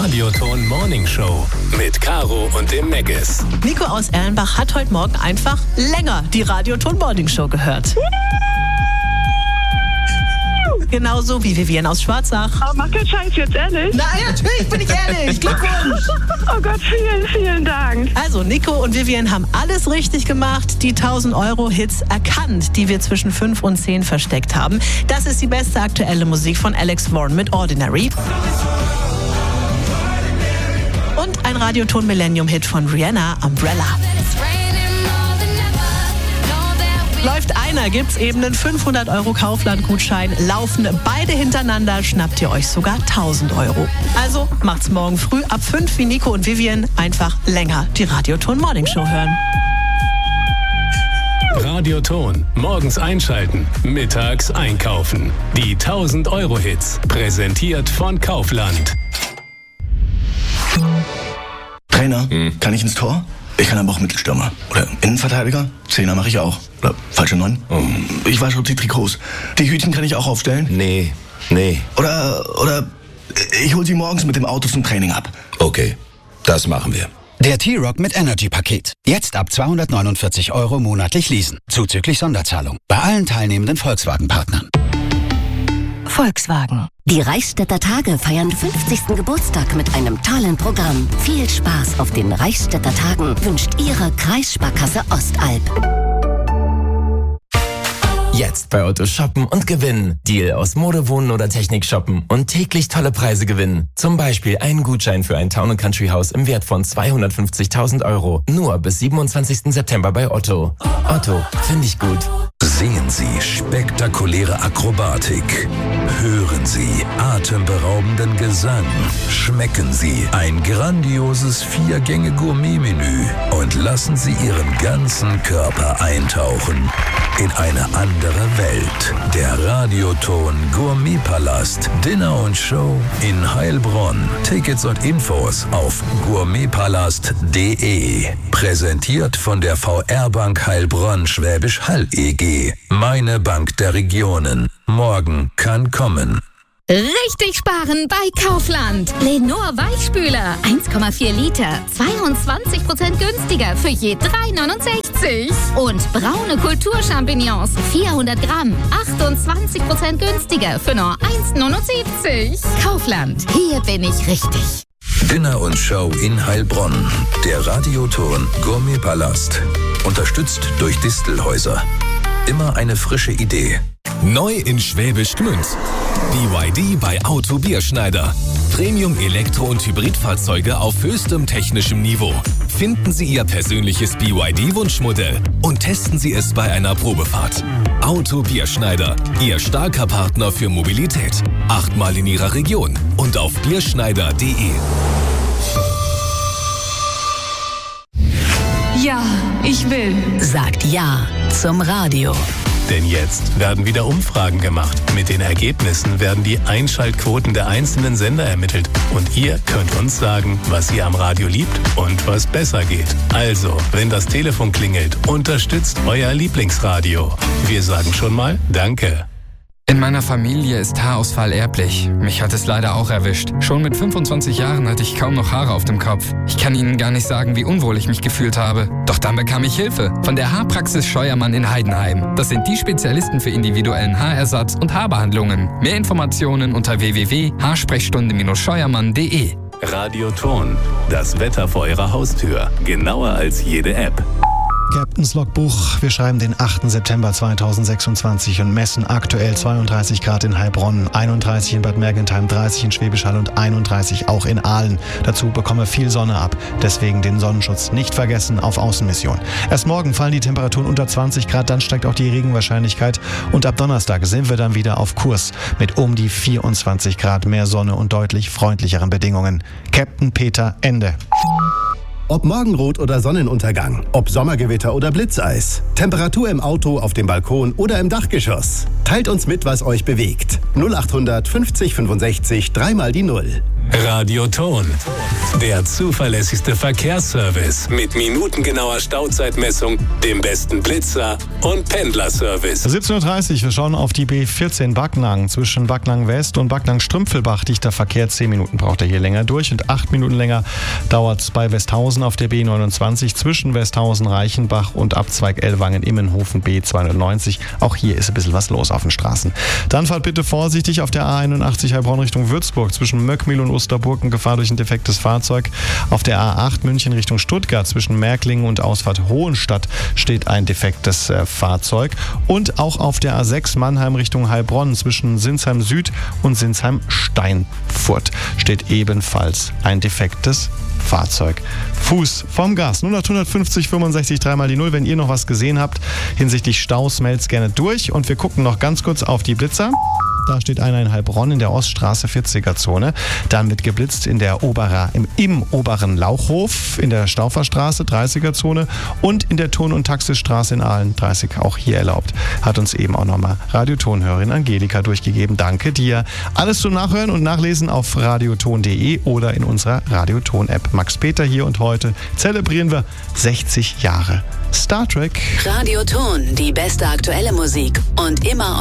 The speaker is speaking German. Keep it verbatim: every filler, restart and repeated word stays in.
Radioton Morning Show mit Caro und dem Meggis. Nico aus Erlenbach hat heute Morgen einfach länger die Radioton Morning Show gehört. Genauso wie Vivian aus Schwarzach. Aber mach keinen Scheiß jetzt, ehrlich? Nein, natürlich bin ich ehrlich. Glückwunsch. Oh Gott, vielen, vielen Dank. Also Nico und Vivian haben alles richtig gemacht, die tausend Euro Hits erkannt, die wir zwischen fünf und zehn versteckt haben. Das ist die beste aktuelle Musik von Alex Warren mit Ordinary. Und ein Radioton Millennium Hit von Rihanna, Umbrella. Läuft einer, gibt's eben einen fünfhundert Euro Kaufland-Gutschein. Laufen beide hintereinander, schnappt ihr euch sogar tausend Euro. Also macht's morgen früh ab fünf wie Nico und Vivian einfach länger die Radioton Morning Show hören. Radioton. Morgens einschalten, mittags einkaufen. Die tausend Euro Hits. Präsentiert von Kaufland. Trainer, hm. kann ich ins Tor? Ich kann aber auch Mittelstürmer. Oder Innenverteidiger. Zehner mache ich auch. Oder falsche Neun. Oh. Ich wasche die Trikots. Die Hütchen kann ich auch aufstellen. Nee, nee. Oder, oder ich hole sie morgens mit dem Auto zum Training ab. Okay, das machen wir. Der T-Rock mit Energy-Paket. Jetzt ab zweihundertneunundvierzig Euro monatlich leasen. Zuzüglich Sonderzahlung. Bei allen teilnehmenden Volkswagen-Partnern. Volkswagen. Die Reichsstädter Tage feiern fünfzigsten Geburtstag mit einem tollen Programm. Viel Spaß auf den Reichsstädter Tagen wünscht Ihre Kreissparkasse Ostalb. Jetzt bei Otto shoppen und gewinnen. Deal aus Mode, Wohnen oder Technik shoppen und täglich tolle Preise gewinnen. Zum Beispiel einen Gutschein für ein Town- und Country-Haus im Wert von zweihundertfünfzigtausend Euro. Nur bis siebenundzwanzigsten September bei Otto. Otto, finde ich gut. Sehen Sie spektakuläre Akrobatik. Hören Sie atemberaubenden Gesang. Schmecken Sie ein grandioses Vier-Gänge-Gourmet-Menü und lassen Sie Ihren ganzen Körper eintauchen in eine andere Welt. Der Radioton Gourmetpalast. Dinner und Show in Heilbronn. Tickets und Infos auf gourmetpalast punkt de. Präsentiert von der V R Bank Heilbronn Schwäbisch Hall E G. Meine Bank der Regionen. Morgen kann kommen. Richtig sparen bei Kaufland. Lenor Weichspüler, eins Komma vier Liter, zweiundzwanzig Prozent günstiger für je drei neunundsechzig. Und braune Kulturchampignons, vierhundert Gramm, achtundzwanzig Prozent günstiger für nur eins neunundsiebzig. Kaufland, hier bin ich richtig. Dinner und Show in Heilbronn. Der Radioton Gourmetpalast. Unterstützt durch Distelhäuser. Immer eine frische Idee. Neu in Schwäbisch Gmünd. B Y D bei Auto Bierschneider. Premium Elektro- und Hybridfahrzeuge auf höchstem technischem Niveau. Finden Sie Ihr persönliches B Y D-Wunschmodell und testen Sie es bei einer Probefahrt. Auto Bierschneider, Ihr starker Partner für Mobilität. Achtmal in Ihrer Region und auf bierschneider punkt de. Ja, ich will. Sagt Ja zum Radio. Denn jetzt werden wieder Umfragen gemacht. Mit den Ergebnissen werden die Einschaltquoten der einzelnen Sender ermittelt. Und ihr könnt uns sagen, was ihr am Radio liebt und was besser geht. Also, wenn das Telefon klingelt, unterstützt euer Lieblingsradio. Wir sagen schon mal Danke. In meiner Familie ist Haarausfall erblich. Mich hat es leider auch erwischt. Schon mit fünfundzwanzig Jahren hatte ich kaum noch Haare auf dem Kopf. Ich kann Ihnen gar nicht sagen, wie unwohl ich mich gefühlt habe. Doch dann bekam ich Hilfe von der Haarpraxis Scheuermann in Heidenheim. Das sind die Spezialisten für individuellen Haarersatz und Haarbehandlungen. Mehr Informationen unter w w w punkt haarsprechstunde Bindestrich scheuermann punkt de. Radioton, das Wetter vor Ihrer Haustür. Genauer als jede App. Captain's Logbuch. Wir schreiben den achten September zweitausendsechsundzwanzig und messen aktuell zweiunddreißig Grad in Heilbronn, einunddreißig in Bad Mergentheim, dreißig in Schwäbisch Hall und einunddreißig auch in Aalen. Dazu bekomme viel Sonne ab. Deswegen den Sonnenschutz nicht vergessen auf Außenmission. Erst morgen fallen die Temperaturen unter zwanzig Grad, dann steigt auch die Regenwahrscheinlichkeit. Und ab Donnerstag sind wir dann wieder auf Kurs mit um die vierundzwanzig Grad, mehr Sonne und deutlich freundlicheren Bedingungen. Captain Peter, Ende. Ob Morgenrot oder Sonnenuntergang, ob Sommergewitter oder Blitzeis, Temperatur im Auto, auf dem Balkon oder im Dachgeschoss. Teilt uns mit, was euch bewegt. null acht hundert fünfzig fünfundsechzig, dreimal die Null. Radioton. Der zuverlässigste Verkehrsservice mit minutengenauer Stauzeitmessung, dem besten Blitzer und Pendlerservice. siebzehn Uhr dreißig, wir schauen auf die B vierzehn Backnang. Zwischen Backnang West und Backnang Strümpfelbach dichter Verkehr. zehn Minuten braucht er hier länger durch und acht Minuten länger dauert es bei Westhausen auf der B neunundzwanzig zwischen Westhausen, Reichenbach und Abzweig Ellwangen, Immenhofen B zweihundertneunzig. Auch hier ist ein bisschen was los auf den Straßen. Dann fahrt bitte vorsichtig auf der A einundachtzig Heilbronn Richtung Würzburg. Zwischen Möckmühl und Osterburg Gefahr durch ein defektes Fahrzeug. Auf der A acht München Richtung Stuttgart zwischen Märklingen und Ausfahrt Hohenstadt steht ein defektes äh, Fahrzeug. Und auch auf der A sechs Mannheim Richtung Heilbronn zwischen Sinsheim Süd und Sinsheim Steinfurt steht ebenfalls ein defektes Fahrzeug. Fuß vom Gas. null acht fünfzig fünfundsechzig dreimal die null. Wenn ihr noch was gesehen habt hinsichtlich Staus, meldet gerne durch. Und wir gucken noch ganz kurz auf die Blitzer. Da steht einer in Heilbronn in der Oststraße vierziger-Zone. Dann wird geblitzt in der Oberer, im, im oberen Lauchhof, in der Stauferstraße dreißiger-Zone und in der Ton- und Taxisstraße in Aalen dreißig, auch hier erlaubt. Hat uns eben auch nochmal Radiotonhörerin Angelika durchgegeben. Danke dir. Alles zum Nachhören und Nachlesen auf radioton punkt de oder in unserer Radioton-App. Max Peter hier und heute zelebrieren wir sechzig Jahre Star Trek. Radioton, die beste aktuelle Musik und immer